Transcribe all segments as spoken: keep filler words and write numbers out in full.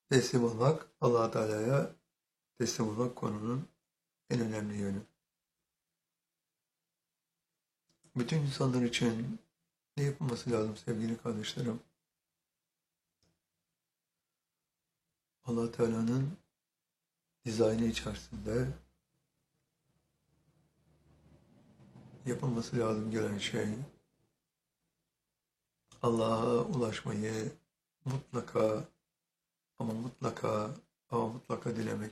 Teslim olmak, Allah Teala'ya teslim olmak konunun en önemli yönü. Bütün insanlar için ne yapılması lazım sevgili kardeşlerim? Allah Teala'nın dizaynı içerisinde yapılması lazım gelen şey, Allah'a ulaşmayı mutlaka ama mutlaka ama mutlaka dilemek.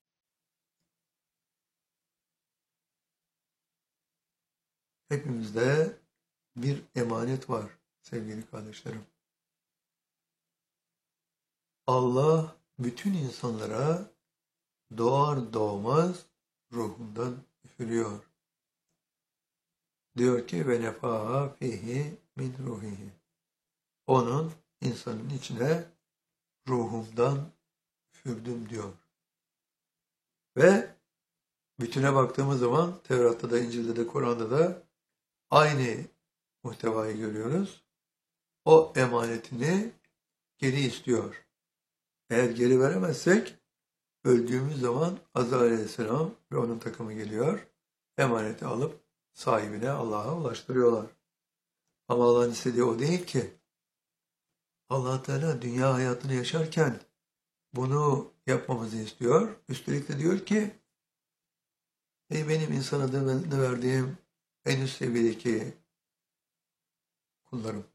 Hepimizde bir emanet var sevgili kardeşlerim. Allah bütün insanlara doğar doğmaz ruhundan üfürüyor. Diyor ki ve nefaha fihi min ruhihi. Onun insanın içine ruhumdan üfürdüm diyor. Ve bütüne baktığımız zaman Tevrat'ta da, İncil'de de, Kur'an'da da aynı muhtevayı görüyoruz. O emanetini geri istiyor. Eğer geri veremezsek öldüğümüz zaman Azrail Aleyhisselam ve onun takımı geliyor. Emaneti alıp sahibine, Allah'a ulaştırıyorlar. Ama Allah'ın istediği o değil ki. Allah Teala dünya hayatını yaşarken bunu yapmamızı istiyor. Üstelik de diyor ki ey benim insan adını verdiğim en üst seviyedeki kullarım.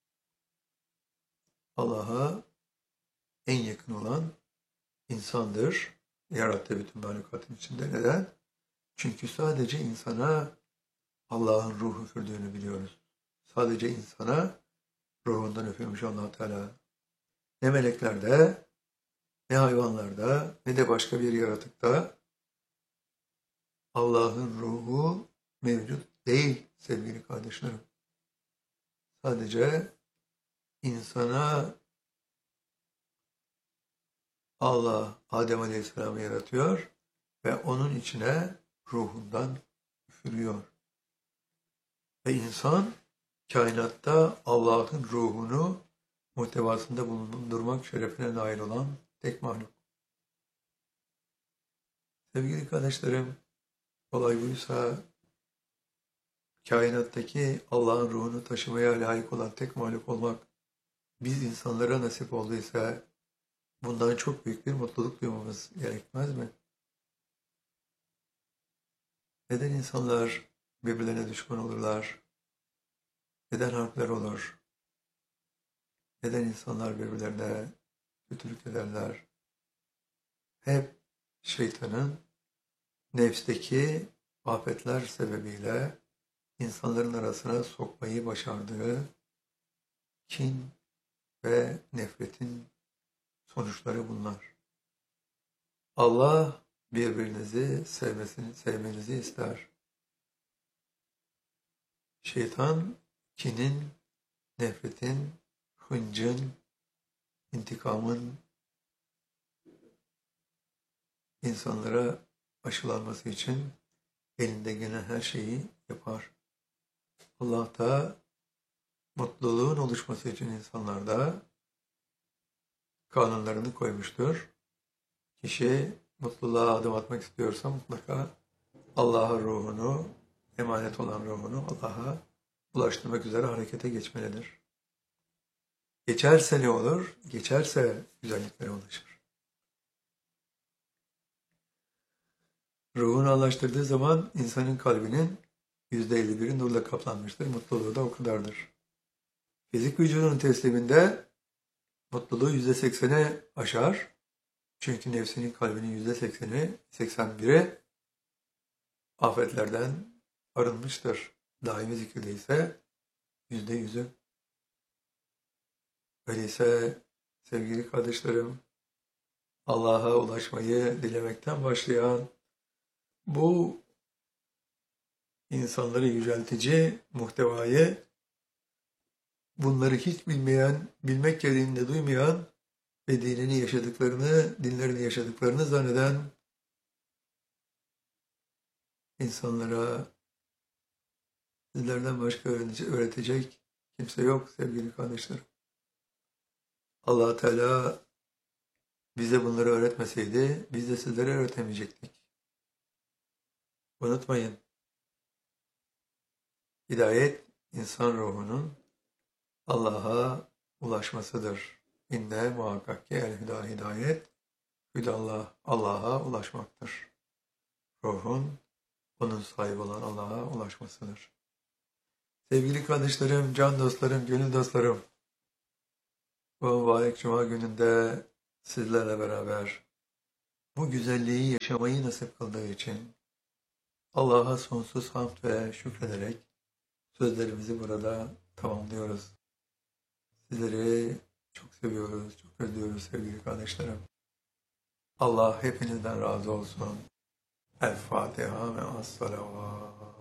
Allah'a en yakın olan insandır. Yarattığı bütün mahlukatın içinde. Neden? Çünkü sadece insana Allah'ın ruhu üfürdüğünü biliyoruz. Sadece insana ruhundan üfürmüş Allah Teala. Ne meleklerde, ne hayvanlarda, ne de başka bir yaratıkta Allah'ın ruhu mevcut değil sevgili kardeşlerim. Sadece insana Allah Adem Aleyhisselam'ı yaratıyor ve onun içine ruhundan üfürüyor. Ve insan kainatta Allah'ın ruhunu muhtevasında bulundurmak şerefine nail olan tek mahluk. Sevgili kardeşlerim, olay buysa kainattaki Allah'ın ruhunu taşımaya layık olan tek mahluk olmak biz insanlara nasip olduysa bundan çok büyük bir mutluluk duymamız gerekmez mi? Neden insanlar birbirlerine düşman olurlar? Neden harpler olur? Neden insanlar birbirlerine kötülük ederler? Hep şeytanın nefsteki afetler sebebiyle insanların arasına sokmayı başardığı kin ve nefretin sonuçları bunlar. Allah birbirinizi sevmesini, sevmenizi ister. Şeytan kinin, nefretin, hıncın, intikamın insanlara aşılanması için elinde gelen her şeyi yapar. Allah da mutluluğun oluşması için insanlarda kanunlarını koymuştur. Kişi mutluluğa adım atmak istiyorsa mutlaka Allah'a ruhunu, emanet olan ruhunu Allah'a ulaştırmak üzere harekete geçmelidir. Geçerse ne olur? Geçerse güzelliklere ulaşır. Ruhunu ulaştırdığı zaman insanın kalbinin yüzde elli biri nurla kaplanmıştır. Mutluluğu da o kadardır. Fizik vücudunun tesliminde mutluluğu yüzde seksene aşar. Çünkü nefsinin kalbinin yüzde sekseni, seksen biri afetlerden arınmıştır. Daimi zikirde ise yüzde yüzü. Öyleyse sevgili kardeşlerim, Allah'a ulaşmayı dilemekten başlayan bu insanları yüceltici muhtevayı bunları hiç bilmeyen, bilmek gereğinde duymayan ve dinini yaşadıklarını, dinlerini yaşadıklarını zanneden insanlara sizlerden başka öğretecek kimse yok sevgili kardeşlerim. Allah Teala bize bunları öğretmeseydi biz de sizlere öğretemeyecektik. Unutmayın, hidayet insan ruhunun Allah'a ulaşmasıdır. İnne muhakkak ki el hüda hidayet, hüdallah Allah'a ulaşmaktır. Ruhun onun sahibi olan Allah'a ulaşmasıdır. Sevgili kardeşlerim, can dostlarım, gönül dostlarım, bu mübarek Cuma gününde sizlerle beraber bu güzelliği yaşamayı nasip kıldığı için Allah'a sonsuz hamd ve şükrederek sözlerimizi burada tamamlıyoruz. Sizleri çok seviyoruz, çok özlüyoruz sevgili kardeşlerim. Allah hepinizden razı olsun. El Fatiha ve as-salavat.